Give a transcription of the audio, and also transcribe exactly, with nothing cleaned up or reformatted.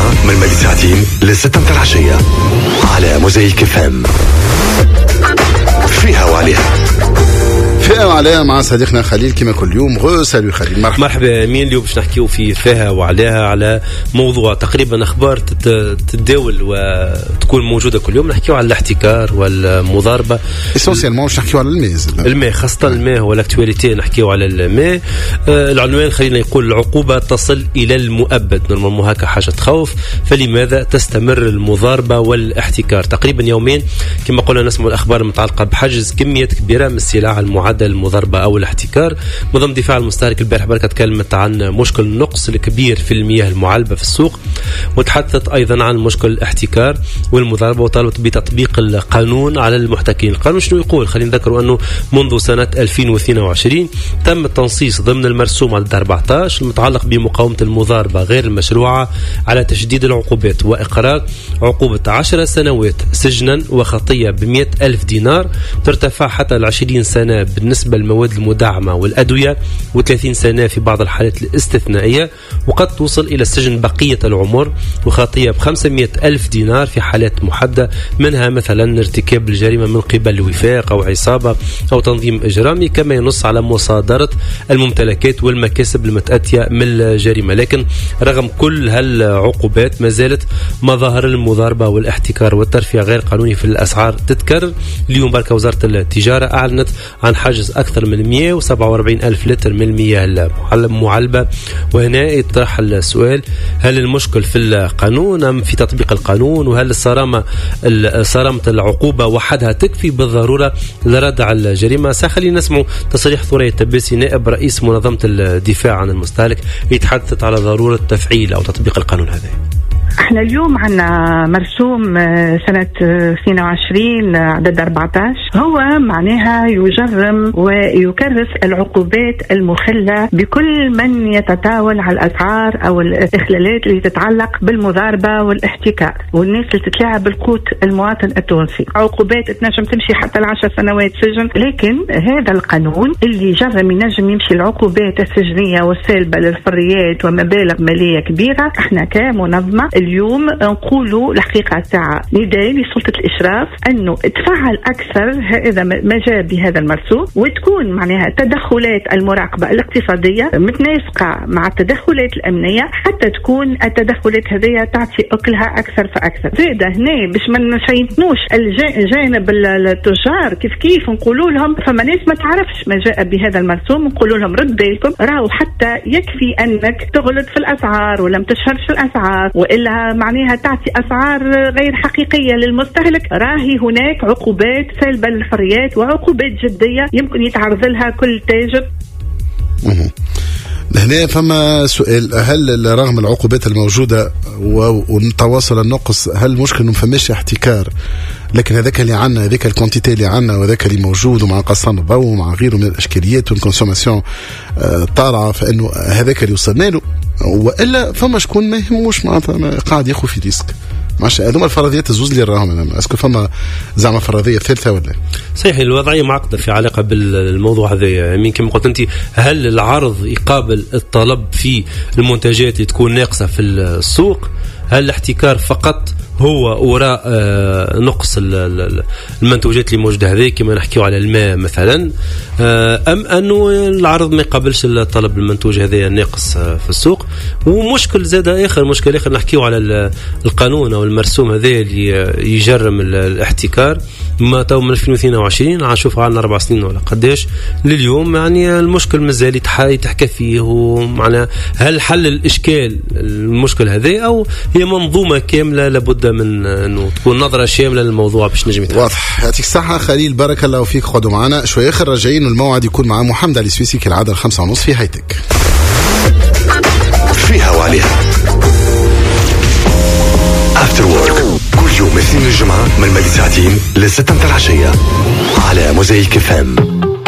الجمعة من المغرب ساعتين لستة متاع العشية على موزايك اف ام. فيها وعليها فيها وعليها مع صديقنا خليل كما كل يوم. غو سالو خليل، مرحبا. مرحبا مين. اليوم باش نحكيو في فيها وعليها على موضوع تقريبا اخبار تتداول وتكون موجوده كل يوم. نحكيو على الاحتكار والمضاربه اسونسيالمون. باش نحكيو على الماء الماء خاصه الماء والاكتواليتي. نحكيو على الماء. آه العنوان خلينا يقول العقوبه تصل الى المؤبد. نورمالمون هكا حاجه تخوف. فلماذا تستمر المضاربه والاحتكار؟ تقريبا يومين كما قلنا نسمع الاخبار المتعلقه بحجز كميات كبيره من السلع المعدله المضاربه او الاحتكار. منظمه دفاع المستهلك البارح بركه تكلمت عن مشكل النقص الكبير في المياه المعلبه في السوق، وتحدثت ايضا عن مشكل الاحتكار والمضاربه، وطالبت بتطبيق القانون على المحتكرين. القانون شنو يقول؟ خلينا نذكروا انه منذ سنه ألفين واثنين وعشرين تم التنصيص ضمن المرسوم عدد أربعة عشر المتعلق بمقاومه المضاربه غير المشروعه على تشديد العقوبات واقرار عقوبه عشر سنوات سجنا وخطيه بمئة ألف دينار، ترتفع حتى العشرين سنه بالنسبة للمواد المدعمة والأدوية، وثلاثين سنة في بعض الحالات الاستثنائية، وقد توصل إلى السجن بقية العمر، وخطية بخمسمائة ألف دينار في حالات محددة، منها مثلا ارتكاب الجريمة من قبل الوفاق أو عصابة أو تنظيم إجرامي، كما ينص على مصادرة الممتلكات والمكاسب المتأتية من الجريمة. لكن رغم كل هالعقوبات ما زالت مظاهر المضاربة والاحتكار والترفيه غير قانوني في الأسعار تتكرر. اليوم بركة وزارة التجارة أعلنت عن حجز أكثر من مئة وسبعة وأربعين ألف لتر من المياه المعلبة. وهنا يطرح السؤال: هل المشكل في القانون أم في تطبيق القانون؟ وهل الصرامة صرامة العقوبة وحدها تكفي بالضرورة لردع الجريمة؟ سخلينا نسمع تصريح ثورية التباسي نائب رئيس منظمة الدفاع عن المستهلك يتحدث على ضرورة تفعيل أو تطبيق القانون هذا. احنا اليوم عنا مرسوم سنة اثنين وعشرين عدد أربعة عشر، هو معناها يجرم ويكرس العقوبات المخلة بكل من يتطاول على الأسعار أو الإخلالات اللي تتعلق بالمضاربة والاحتكار والناس اللي تتلاعب بالقوت المواطن التونسي. عقوبات تنجم تمشي حتى العشر سنوات سجن، لكن هذا القانون اللي جرم ينجم يمشي العقوبات السجنية والسالبة للحريات ومبالغ مالية كبيرة. احنا كمنظمة اليوم نقولوا الحقيقة ساعة نداء لسلطة الإشراف أنه تفعل أكثر هذا ما جاء بهذا المرسوم، وتكون معناها التدخلات المراقبة الاقتصادية متناسقة مع التدخلات الأمنية، حتى تكون التدخلات هذه تعطي أكلها أكثر فأكثر. زيادة هنا باش ما نشينتنوش الجانب التجار، كيف كيف نقولوا لهم فما ناس ما تعرفش ما جاء بهذا المرسوم، نقولوا لهم رد بالكم، راهو حتى يكفي أنك تغلط في الأسعار ولا متشهرش في الأسعار وإلا معناها تعطي أسعار غير حقيقية للمستهلك. راهي هناك عقوبات سلبة للحريات وعقوبات جدية يمكن يتعرض لها كل تاجر. هنا فما سؤال: هل رغم العقوبات الموجودة وتواصل النقص، هل المشكلة انه فماش احتكار؟ لكن هذاك اللي عنا، هذاك الكونتيتي اللي عنا وهذاك اللي موجود ومع قصان الضوء ومع غيره من الاشكاليات والكونسوماسيون طالعة، فانه هذاك اللي وصلنا له، والا فما شكون ما يهموش معناتها قاعد ياخذ في ريسك. ماشي هذوما الفرضيات الزوز اللي راهم، اسكو فما زعما فرضيه ثالثه ولا؟ صحيح الوضعيه معقده في علاقه بالموضوع هذا. يعني كما قلت انت، هل العرض يقابل الطلب في المنتجات اللي تكون ناقصه في السوق؟ هل الاحتكار فقط هو وراء آه نقص المنتوجات اللي موجوده هذه كما نحكيو على الماء مثلا، آه ام انه العرض ما يقابلش الطلب المنتوج هذا ناقص آه في السوق؟ ومشكل زاد اخر، مشكل اخر نحكيو على القانون او المرسوم هذا اللي يجرم الاحتكار. ما تو من ألفين واثنين وعشرين نشوف عندنا أربع سنين ولا قداش لليوم، يعني المشكل مازال يتحكى فيه. ومعنى هل حل الاشكال المشكل هذا او هي منظومه كامله لابد من انه تكون نظره شامله للموضوع باش نجم يتحل؟ واضح. يعطيك الصحه خليل، بارك الله فيك. خذوا معنا شويه اخر راجعين، والموعد يكون مع محمد علي سويسي كالعاده الخمسة ونص في هايتك. فيها وعليها افتر وورك كل يوم اثنين الجمعة من المغرب ساعتين لستة متاع العشية على موزايك اف ام.